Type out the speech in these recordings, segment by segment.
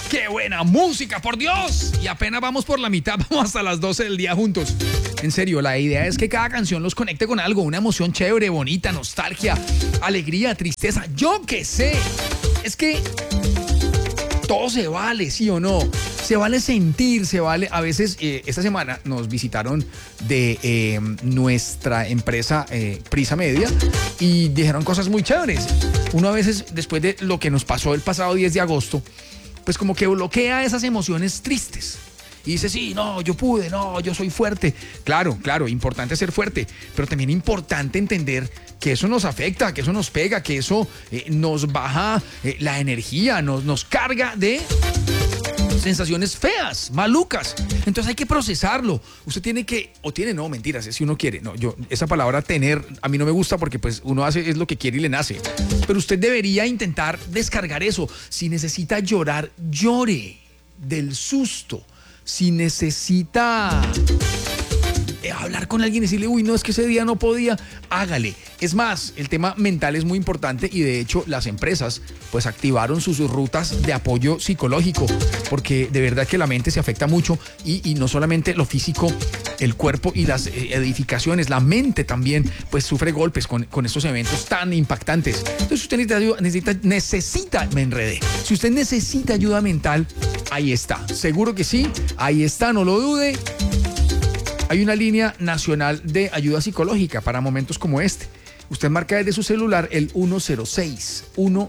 ¡Qué buena música, por Dios! Y apenas vamos por la mitad, vamos hasta las 12 del día juntos. En serio, la idea es que cada canción los conecte con algo, una emoción chévere, bonita, nostalgia, alegría, tristeza, yo qué sé. Es que todo se vale, ¿sí o no? Se vale sentir, se vale. A veces, esta semana nos visitaron de nuestra empresa Prisa Media y dijeron cosas muy chéveres. Uno a veces, después de lo que nos pasó el pasado 10 de agosto, pues como que bloquea esas emociones tristes. Y dice, sí, no, yo pude, no, yo soy fuerte. Claro, importante ser fuerte, pero también importante entender que eso nos afecta, que eso nos pega, que eso nos baja la energía, nos carga de sensaciones feas, malucas. Entonces hay que procesarlo. Usted tiene que, no, mentiras, si uno quiere. No, esa palabra tener, a mí no me gusta porque pues uno hace es lo que quiere y le nace. Pero usted debería intentar descargar eso. Si necesita llorar, llore del susto. Si necesita hablar con alguien y decirle, uy, no, es que ese día no podía, hágale. Es más, el tema mental es muy importante y de hecho las empresas pues activaron sus rutas de apoyo psicológico porque de verdad que la mente se afecta mucho y no solamente lo físico, el cuerpo y las edificaciones, la mente también pues sufre golpes con estos eventos tan impactantes. Entonces usted necesita, me enredé. Si usted necesita ayuda mental, ahí está, seguro que sí, ahí está, no lo dude. Hay una línea nacional de ayuda psicológica para momentos como este. Usted marca desde su celular el 106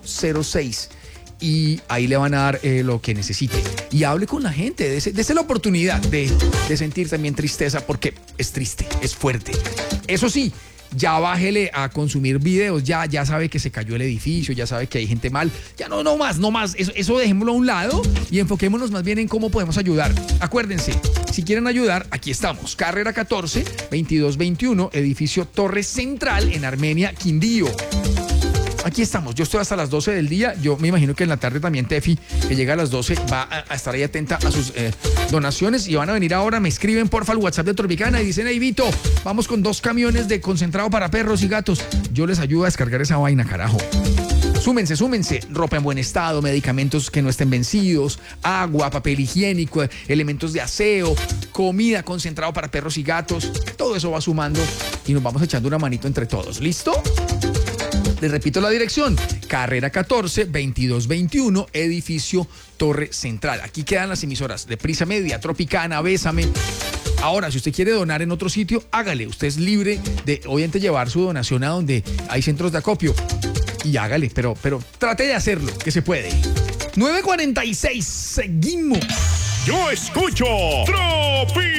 y ahí le van a dar lo que necesite. Y hable con la gente, dése la oportunidad de sentir también tristeza porque es triste, es fuerte. Eso sí, ya bájele a consumir videos, ya sabe que se cayó el edificio, ya sabe que hay gente mal, ya no más, eso dejémoslo a un lado y enfoquémonos más bien en cómo podemos ayudar. Acuérdense, si quieren ayudar, aquí estamos, Carrera 14, 2221, edificio Torre Central en Armenia, Quindío. Aquí estamos, yo estoy hasta las 12 del día, yo me imagino que en la tarde también Tefi, que llega a las 12, va a estar ahí atenta a sus donaciones y van a venir ahora, me escriben porfa al WhatsApp de Tropicana y dicen, hey Vito, vamos con 2 camiones de concentrado para perros y gatos, yo les ayudo a descargar esa vaina, carajo. Súmense, ropa en buen estado, medicamentos que no estén vencidos, agua, papel higiénico, elementos de aseo, comida, concentrado para perros y gatos, todo eso va sumando y nos vamos echando una manito entre todos, ¿listo? Les repito la dirección, Carrera 14, 2221, edificio Torre Central. Aquí quedan las emisoras de Prisa Media, Tropicana, Bésame. Ahora, si usted quiere donar en otro sitio, hágale. Usted es libre de, obviamente, llevar su donación a donde hay centros de acopio. Y hágale, pero trate de hacerlo, que se puede. 9:46, seguimos. Yo escucho Tropi.